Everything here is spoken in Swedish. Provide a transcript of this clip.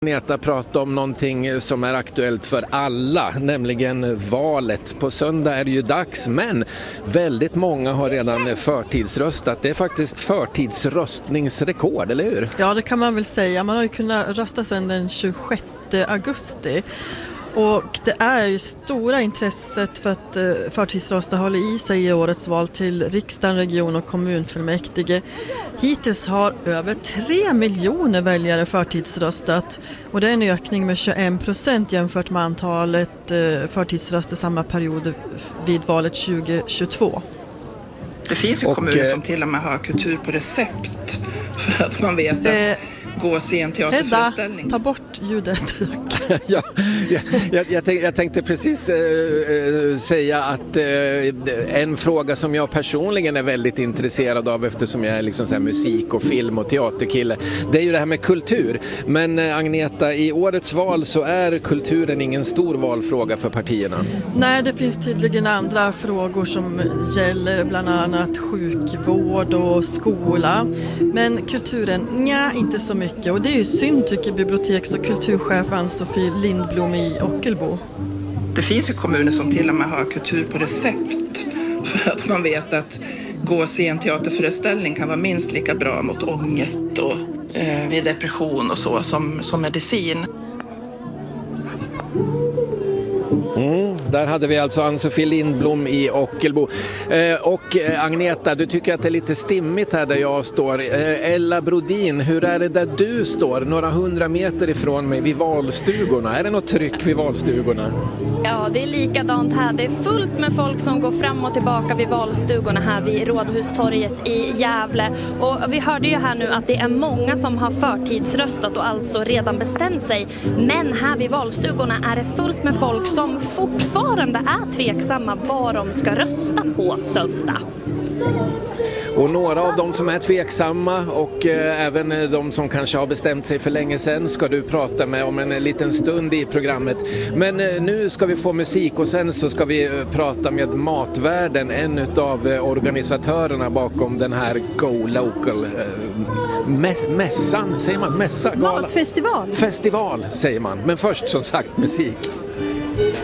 Agneta prata om någonting som är aktuellt för alla, nämligen valet. På söndag är det ju dags, men väldigt många har redan förtidsröstat. Det är faktiskt förtidsröstningsrekord, eller hur? Ja, det kan man väl säga. Man har ju kunnat rösta sedan den 26 augusti. Och det är ju stora intresset för att förtidsrösta håller i sig i årets val till riksdagen, region och kommunfullmäktige. Hittills har över 3 miljoner väljare förtidsröstat och det är en ökning med 21% jämfört med antalet förtidsröster samma period vid valet 2022. Det finns ju kommuner som till och med har kultur på recept för att man vet att gå och se en teaterföreställning. Hedda, ta bort ljudet. Ja, jag tänkte precis säga att en fråga som jag personligen är väldigt intresserad av, eftersom jag är liksom så här musik- och film- och teaterkille, det är ju det här med kultur. Men Agneta, i årets val så är kulturen ingen stor valfråga för partierna. Nej, det finns tydligen andra frågor som gäller bland annat sjukvård och skola. Men kulturen, nja, inte så mycket. Och det är ju synd, tycker biblioteks- och kulturchef Ann-Sofie Lindblom i Ockelbo. Det finns ju kommuner som till och med har kultur på recept för att man vet att gå och se en teaterföreställning kan vara minst lika bra mot ångest och vid depression och så som medicin. Där hade vi alltså Ann-Sofie Lindblom i Ockelbo. Och Agneta, du tycker att det är lite stimmigt här där jag står. Ella Brodin, hur är det där du står? Några 100 meter ifrån mig vid valstugorna. Är det något tryck vid valstugorna? Ja, det är likadant här. Det är fullt med folk som går fram och tillbaka vid valstugorna här vid Rådhustorget i Gävle. Och vi hörde ju här nu att det är många som har förtidsröstat och alltså redan bestämt sig. Men här vid valstugorna är det fullt med folk som fortfarande är tveksamma vad de ska rösta på söndag. Och några av de som är tveksamma och även de som kanske har bestämt sig för länge sedan ska du prata med om en liten stund i programmet. Men nu ska vi få musik och sen så ska vi prata med Matvärden, en av organisatörerna bakom den här Go Local mässan, säger man? Mässa? Matfestival. Festival säger man, men först som sagt musik.